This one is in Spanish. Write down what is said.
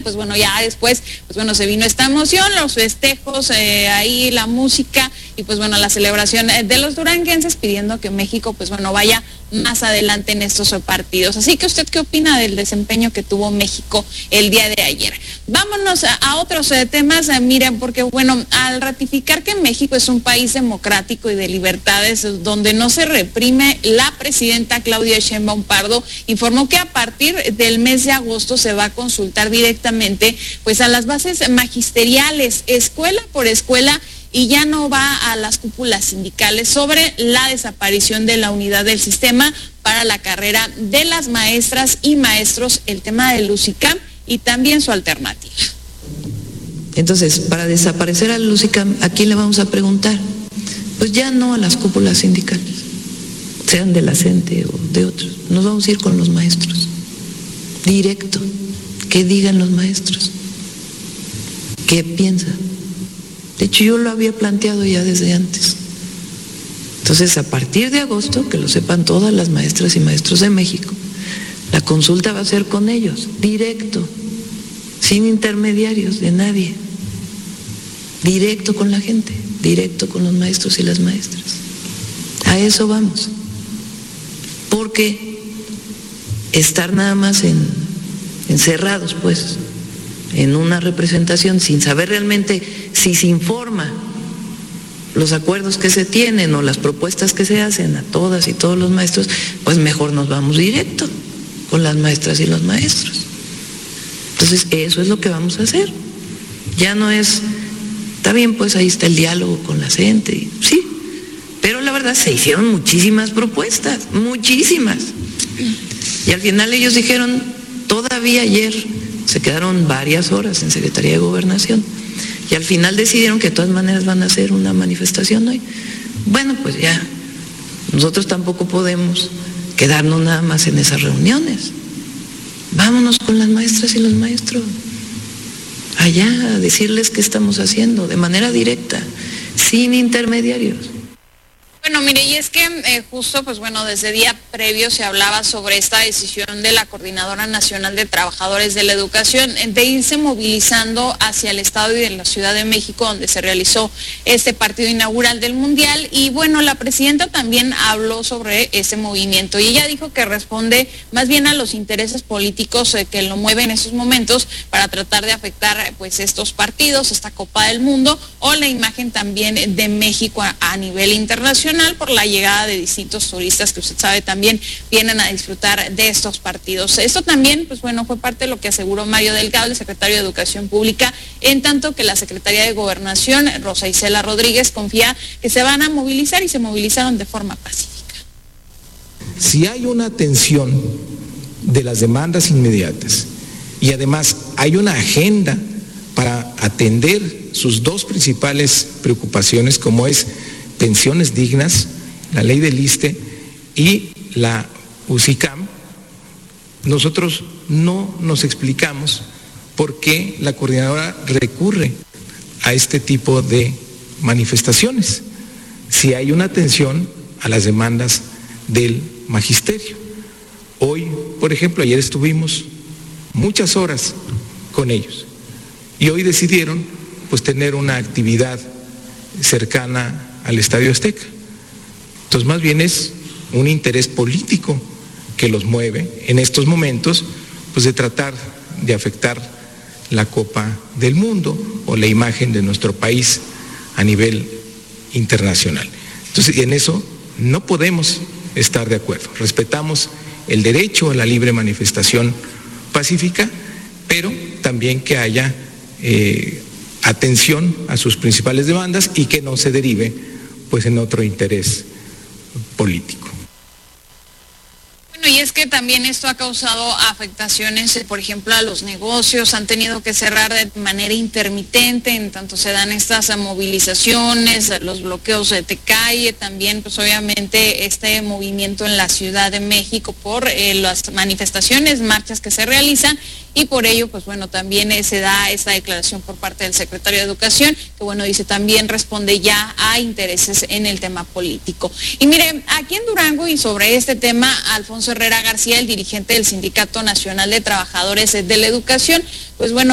Pues bueno, ya después, pues bueno, se vino esta emoción, los festejos, ahí la música y pues bueno, la celebración de los duranguenses pidiendo que México, pues bueno, vaya más adelante en estos partidos. Así que ¿usted qué opina del desempeño que tuvo México el día de ayer? Vámonos a otros temas, miren, porque bueno, al ratificar que México es un país democrático y de libertades donde no se reprime, la presidenta Claudia Sheinbaum Pardo informó que a partir del mes de agosto se va a consultar directamente pues a las bases magisteriales, escuela por escuela, y ya no va a las cúpulas sindicales sobre la desaparición de la unidad del sistema para la carrera de las maestras y maestros, el tema del UCICAM y también su alternativa. Entonces, para desaparecer al UCICAM, ¿a quién le vamos a preguntar? Pues ya no a las cúpulas sindicales, sean de la CENTE o de otros. Nos vamos a ir con los maestros, directo, que digan los maestros, qué piensan. De hecho, yo lo había planteado ya desde antes. Entonces, a partir de agosto, que lo sepan todas las maestras y maestros de México, la consulta va a ser con ellos, directo, sin intermediarios de nadie, directo con la gente, directo con los maestros y las maestras. A eso vamos. Porque estar nada más encerrados, pues, en una representación sin saber realmente si se informa los acuerdos que se tienen o las propuestas que se hacen a todas y todos los maestros, pues mejor nos vamos directo con las maestras y los maestros. Entonces eso es lo que vamos a hacer. Ya no es, está bien, pues ahí está el diálogo con la gente, sí, pero la verdad se hicieron muchísimas propuestas, muchísimas. Y al final ellos dijeron, todavía ayer se quedaron varias horas en Secretaría de Gobernación y al final decidieron que de todas maneras van a hacer una manifestación hoy. Bueno, pues ya, nosotros tampoco podemos quedarnos nada más en esas reuniones. Vámonos con las maestras y los maestros allá a decirles qué estamos haciendo de manera directa, sin intermediarios. Bueno, mire, y es que justo, pues bueno, desde día previo se hablaba sobre esta decisión de la Coordinadora Nacional de Trabajadores de la Educación de irse movilizando hacia el Estado y de la Ciudad de México, donde se realizó este partido inaugural del Mundial. Y bueno, la presidenta también habló sobre ese movimiento y ella dijo que responde más bien a los intereses políticos que lo mueven en esos momentos para tratar de afectar pues estos partidos, esta Copa del Mundo o la imagen también de México a nivel internacional, por la llegada de distintos turistas que usted sabe también vienen a disfrutar de estos partidos. Esto también, pues bueno, fue parte de lo que aseguró Mario Delgado, el secretario de Educación Pública, en tanto que la secretaria de Gobernación, Rosa Isela Rodríguez, confía que se van a movilizar y se movilizaron de forma pacífica. Si hay una atención de las demandas inmediatas y además hay una agenda para atender sus dos principales preocupaciones, como es pensiones dignas, la ley del ISSSTE y la UCICAM, nosotros no nos explicamos por qué la coordinadora recurre a este tipo de manifestaciones, si hay una atención a las demandas del magisterio. Hoy, por ejemplo, ayer estuvimos muchas horas con ellos y hoy decidieron pues tener una actividad cercana al Estadio Azteca. Entonces más bien es un interés político que los mueve en estos momentos pues de tratar de afectar la Copa del Mundo o la imagen de nuestro país a nivel internacional. Entonces en eso no podemos estar de acuerdo. Respetamos el derecho a la libre manifestación pacífica, pero también que haya atención a sus principales demandas y que no se derive pues en otro interés político. Bueno, y es que también esto ha causado afectaciones, por ejemplo, a los negocios, han tenido que cerrar de manera intermitente, en tanto se dan estas movilizaciones, los bloqueos de calle, también pues obviamente este movimiento en la Ciudad de México por las manifestaciones, marchas que se realizan, y por ello, pues bueno, también se da esta declaración por parte del secretario de Educación, que bueno, dice también responde ya a intereses en el tema político. Y mire, aquí en Durango y sobre este tema, Alfonso Herrera García, el dirigente del Sindicato Nacional de Trabajadores de la Educación, pues bueno,